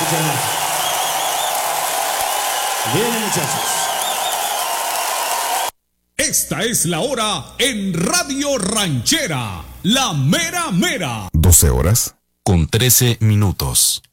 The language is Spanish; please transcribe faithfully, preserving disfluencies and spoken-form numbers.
Muchas gracias. Bien, muchachos. Esta es la hora en Radio Ranchera, la mera mera. doce horas con trece minutos.